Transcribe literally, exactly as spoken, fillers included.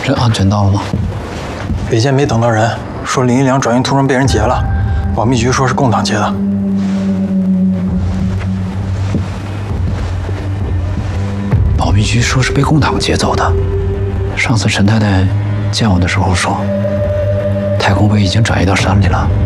这安全到了吗？ 北界没等到人，说林一良转运途中被人劫了，保密局说是共党劫的。 保密局说是被共党劫走的。上次陈太太见我的时候说，太空杯已经转移到山里了。